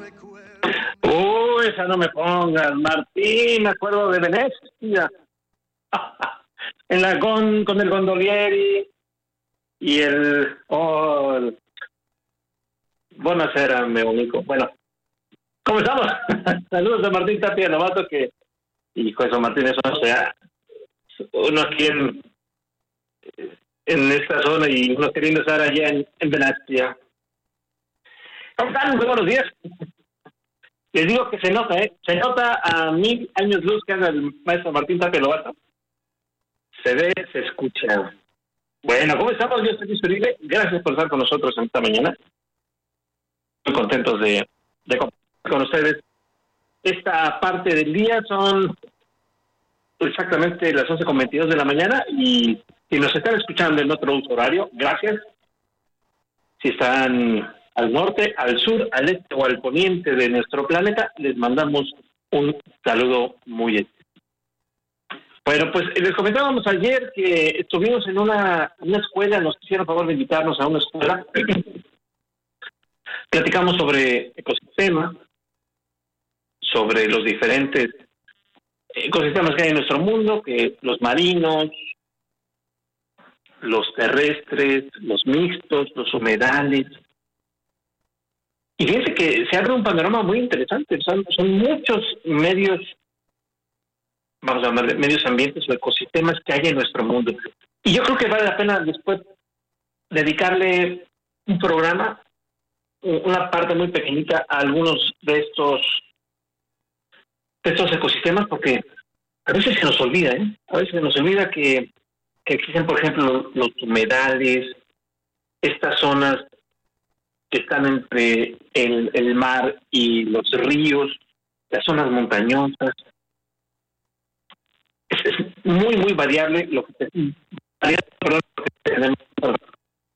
Esa no me pongas, Martín, me acuerdo de Venecia. Con el gondolieri y buonasera, mi amigo. Bueno, ¿cómo estamos? Saludos a Martín Tapia Novato, que, hijo de San Martín, eso no sea. Uno aquí en esta zona y uno queriendo estar allá en Venecia. ¿Cómo están? Muy buenos días. Les digo que se nota, se nota a 1000 años luz que anda el maestro Martín Tapia Lobato. Se ve, se escucha. Bueno, ¿cómo estamos? Yo soy Luis Uribe. Gracias por estar con nosotros en esta mañana. Muy contentos de compartir con ustedes. Esta parte del día son exactamente las 11:22 de la mañana y si nos están escuchando en otro uso horario, gracias. Si están al norte, al sur, al este o al poniente de nuestro planeta, les mandamos un saludo muy especial. Bueno, pues les comentábamos ayer que estuvimos en una escuela, nos hicieron favor de invitarnos a una escuela. Platicamos sobre ecosistemas, sobre los diferentes ecosistemas que hay en nuestro mundo, que los marinos, los terrestres, los mixtos, los humedales. Y fíjense que se abre un panorama muy interesante. Son muchos medios, vamos a llamarle medios ambientes o ecosistemas que hay en nuestro mundo. Y yo creo que vale la pena después dedicarle un programa, una parte muy pequeñita a algunos de estos ecosistemas, porque a veces se nos olvida, a veces se nos olvida que existen, por ejemplo, los humedales, estas zonas que están entre el mar y los ríos, las zonas montañosas. Es muy, muy variable lo que